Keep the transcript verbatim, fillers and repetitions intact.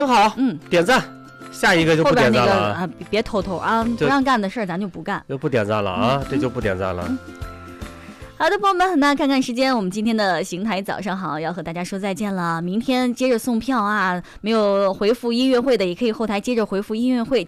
好， 嗯， 点赞。下一个就不点赞了啊！ 那个、啊别偷偷啊，不让干的事儿咱就不干， 就不点赞了啊！ 嗯、 这就不点赞了。 嗯、好的，朋友们，那看看时间，我们今天的邢台早上好要和大家说再见了。明天接着送票啊，没有回复音乐会的也可以后台接着回复音乐会。